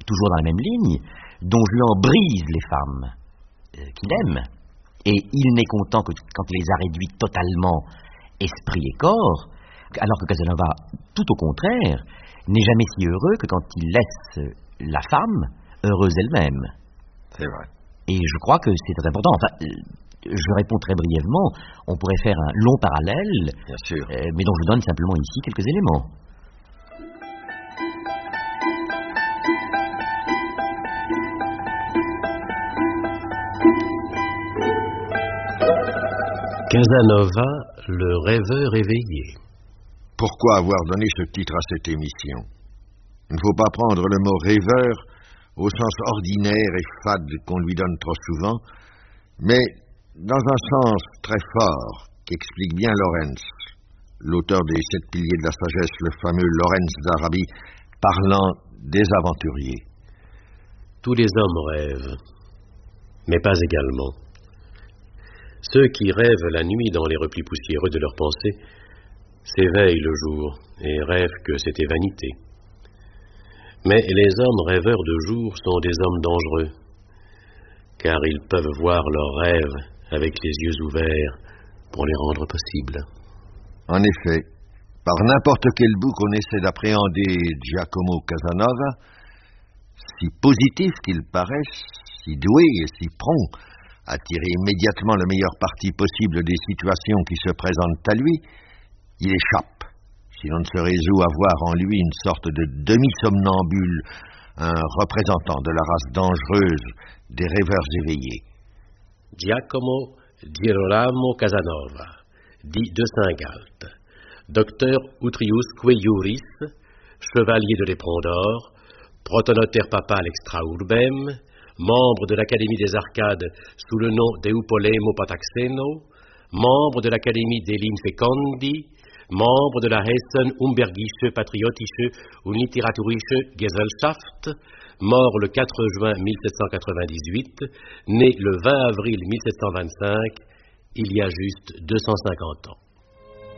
toujours dans la même ligne, Don Juan brise les femmes qu'il aime, et il n'est content que quand il les a réduites totalement esprit et corps, alors que Casanova, tout au contraire, n'est jamais si heureux que quand il laisse la femme heureuse elle-même. C'est vrai. Et je crois que c'est très important. Enfin, je réponds très brièvement, on pourrait faire un long parallèle, bien sûr, mais dont je donne simplement ici quelques éléments. Casanova, le rêveur éveillé. Pourquoi avoir donné ce titre à cette émission? Il ne faut pas prendre le mot rêveur au sens ordinaire et fade qu'on lui donne trop souvent, mais dans un sens très fort qui explique bien Lawrence, l'auteur des 7 piliers de la sagesse, le fameux Lawrence d'Arabie, parlant des aventuriers. Tous les hommes rêvent, mais pas également. Ceux qui rêvent la nuit dans les replis poussiéreux de leurs pensées s'éveillent le jour et rêvent que c'était vanité. Mais les hommes rêveurs de jour sont des hommes dangereux, car ils peuvent voir leurs rêves avec les yeux ouverts pour les rendre possibles. En effet, par n'importe quel bout qu'on essaie d'appréhender Giacomo Casanova, si positif qu'il paraisse, si doué et si prompt à tirer immédiatement le meilleur parti possible des situations qui se présentent à lui, il échappe, si l'on ne se résout à voir en lui une sorte de demi-somnambule, un représentant de la race dangereuse des rêveurs éveillés. Giacomo Girolamo Casanova, dit de Saint-Galt, docteur utriusque iuris, chevalier de l'éperon d'or, protonotaire papal extra urbem, membre de l'Académie des Arcades sous le nom d'Eupolemo Pataxeno, membre de l'Académie des Linfecondi, membre de la Hessen-Umbergische Patriotische und Literaturische Gesellschaft, mort le 4 juin 1798, né le 20 avril 1725, il y a juste 250 ans.